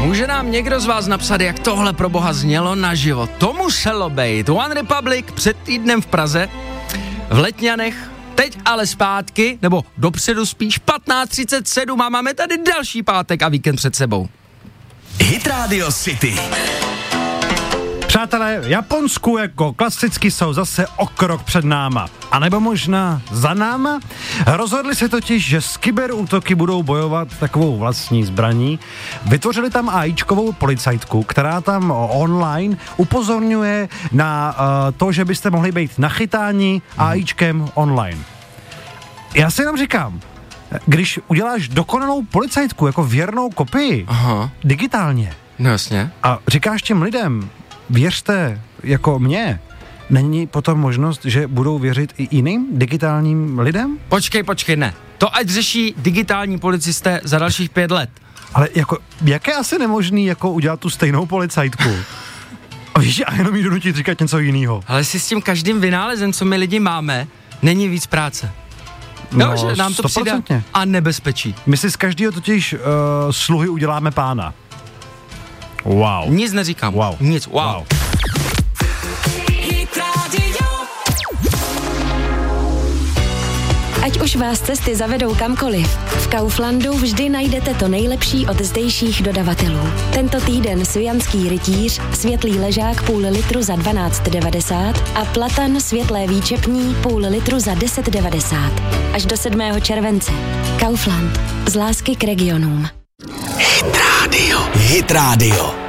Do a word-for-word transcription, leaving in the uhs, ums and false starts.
Může nám někdo z vás napsat, jak tohle pro boha znělo naživo? To muselo být. One Republic před týdnem v Praze, v Letňanech, teď ale zpátky, nebo dopředu spíš patnáct třicet sedm a máme tady další pátek a víkend před sebou. Hit Radio City. Přátelé, Japonsku jako klasicky jsou zase o krok před náma. A nebo možná za náma? Rozhodli se totiž, že s kyberútoky budou bojovat takovou vlastní zbraní. Vytvořili tam AIčkovou policajtku, která tam online upozorňuje na uh, to, že byste mohli být nachytáni AIčkem online. Já si jenom říkám, když uděláš dokonalou policajtku jako věrnou kopii, Aha. digitálně, No jasně. a říkáš těm lidem, věřte jako mě, není potom možnost, že budou věřit i jiným digitálním lidem? Počkej, počkej, ne. To ať řeší digitální policisté za dalších pět let. Ale jako, jak je asi nemožný jako udělat tu stejnou policajtku? A víš, a jenom jí donutit říkat něco jiného. Ale si s tím každým vynálezem, co my lidi máme, není víc práce. No, no že nám to přidá a nebezpečí. My si z každého totiž uh, sluhy uděláme pána. Wow. Nic neříkám. Wow. Nic. Wow. wow. Ať už vás cesty zavedou kamkoliv, v Kauflandu vždy najdete to nejlepší od zdejších dodavatelů. Tento týden Sujanský rytíř, světlý ležák půl litru za dvanáct devadesát a platan světlé výčepní půl litru za deset devadesát. Až do sedmého července. Kaufland. Z lásky k regionům. Hit Radio. Hit Radio.